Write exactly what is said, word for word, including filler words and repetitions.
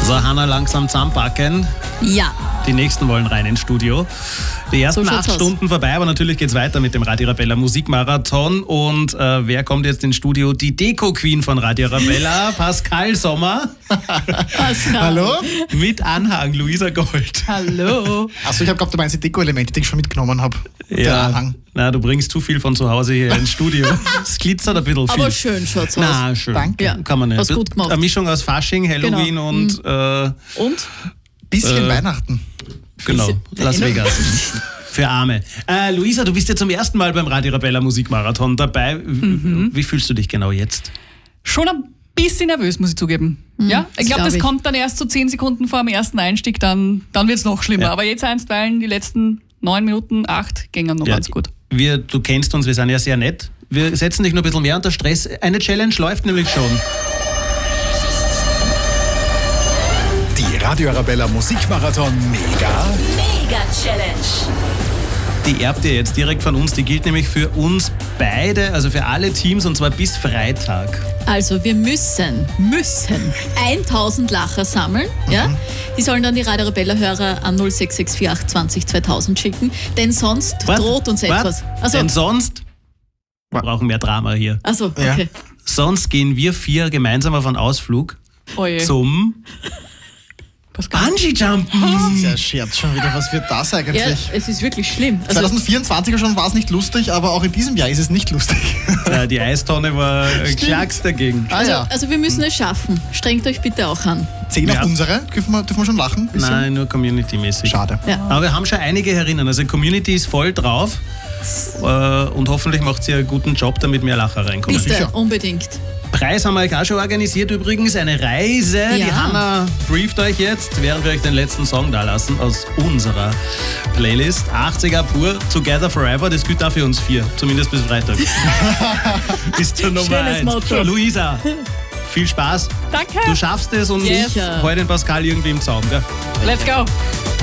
So, Hanna, langsam zusammenpacken. Ja. Die nächsten wollen rein ins Studio. Die ersten So acht schaut's Stunden aus. vorbei, aber natürlich geht's weiter mit dem Radio Arabella Musikmarathon. Und äh, wer kommt jetzt ins Studio? Die Deko-Queen von Radio Arabella, Pascal Sommer. Pascal. Hallo? Mit Anhang, Luisa Gold. Hallo. Achso, ich habe geglaubt, du meinst die Deko-Elemente, die ich schon mitgenommen habe. Der Anhang. Na, du bringst zu viel von zu Hause hier ins Studio. Es glitzert ein bisschen viel. Aber schön schaut's aus. Na, schön. Danke. Ja. Kann man nicht. Hast gut gemacht. Eine Mischung aus Fasching, Halloween Genau. und äh, Und? Bisschen Äh, Weihnachten. genau, Bisschen- Las Vegas. Für Arme. Äh, Luisa, du bist ja zum ersten Mal beim Radio Arabella Musikmarathon dabei. Mhm. Wie fühlst du dich genau jetzt? Schon ein bisschen nervös, muss ich zugeben. ja, ich glaube, glaub das ich. kommt dann erst so zehn Sekunden vor dem ersten Einstieg, dann, dann wird es noch schlimmer. Ja. Aber jetzt einstweilen, die letzten neun Minuten, acht, gingen noch Ja, ganz gut. Wir, du kennst uns, wir sind ja sehr nett. Wir setzen dich nur ein bisschen mehr unter Stress. Eine Challenge läuft nämlich schon. Die Radio Arabella Musikmarathon Mega Mega Challenge. Die erbt ihr jetzt direkt von uns. Die gilt nämlich für uns beide, also für alle Teams, und zwar bis Freitag. Also wir müssen, müssen tausend Lacher sammeln. Ja? Die sollen dann die Radio Arabella-Hörer an null sechs sechs vier acht zwanzig zweitausend schicken, denn sonst Was? droht uns Was? etwas. Also, Denn sonst, wir brauchen mehr Drama hier. also Ja. okay. Sonst gehen wir vier gemeinsam auf einen Ausflug Oje. zum Pascal. Bungee-Jumpen. Das ist ja ein Scherz schon wieder. Was wird das Ja, eigentlich? es ist wirklich schlimm. Also, zwanzig vierundzwanzig schon war es nicht lustig, aber auch in diesem Jahr ist es nicht lustig. Ja, die Eistonne war äh, klacks dagegen. Ah also, ja. also wir müssen es schaffen. Strengt euch bitte auch an. Zehn Ja. auf unsere. Dürfen wir, dürfen wir schon lachen? Bisschen? Nein, nur community-mäßig. Schade. Ja. Aber wir haben schon einige herinnen. Also Community ist voll drauf. Äh, und hoffentlich macht sie einen guten Job, damit mehr Lacher reinkommen. Bitte, sicher. unbedingt. Preis haben wir euch auch schon organisiert übrigens. Eine Reise. Ja. Die Hanna brieft euch jetzt, während wir euch den letzten Song da lassen aus unserer Playlist. achtziger pur, Together Forever. Das gilt auch für uns vier. Zumindest bis Freitag. Bis zur Nummer Schönes eins. Motto. Luisa, viel Spaß. Danke. Du schaffst es und Yes. ich hol den Pascal irgendwie im Zaum. Gell? Let's go.